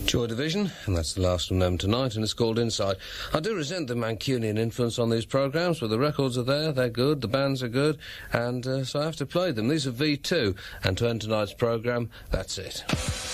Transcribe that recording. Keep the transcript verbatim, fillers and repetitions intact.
Joy Division, and that's the last of them tonight, and it's called Inside. I do resent the Mancunian influence on these programmes, but the records are there, they're good, the bands are good, and uh, so I have to play them. These are V two, and to end tonight's programme, that's it.